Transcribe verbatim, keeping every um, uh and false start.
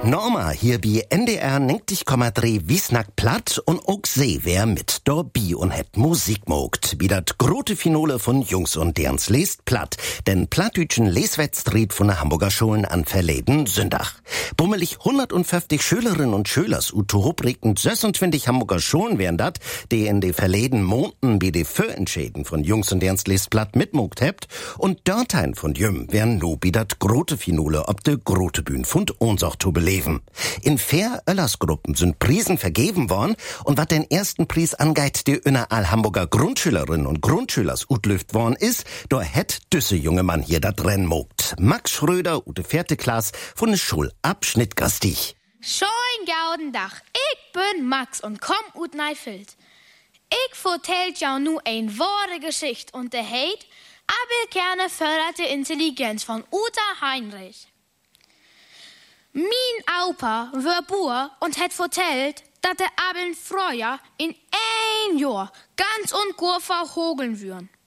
Norma hier bei N D R neunzig Komma drei Wiesnack platt und auch See wer mit dabei und het Musik mogt. Wie dat grote Finale von Jungs und Derns lest platt. Den plattdütschen Leswettstreet von der Hamburger Schulen an verleden Sündach. Bummelig hundertfünfzig Schülerinnen und Schülers ut hochregend sechsundzwanzig Hamburger Schulen wären dat, die in de verleden Monaten bei de Vorentschäden von Jungs und Derns lest platt mitmogt hebt und dorthin von Jüm wären no bi dat grote Finale ob de grote Bühn von unsach to beleben. In vier Öllersgruppen sind Prisen vergeben worden und was den ersten Preis angeht, der in all Hamburger Grundschülerinnen und Grundschülers utlüft worden ist, da hätt düsse junge Mann hier da drin mogt. Max Schröder, ute vierte Klasse von der Schulabschnitt gastig. Schön gauden Dach. Ich bin Max und komm ut Neifeld. Ich vertellt ja nu ein wahre Geschichte und der heit Abel Kerne förderte Intelligenz von Uta Heinrich. Mein Opa war Bauer und hat vertellt, dass der Abel früher in ein Jahr ganz und gut verhogeln würden.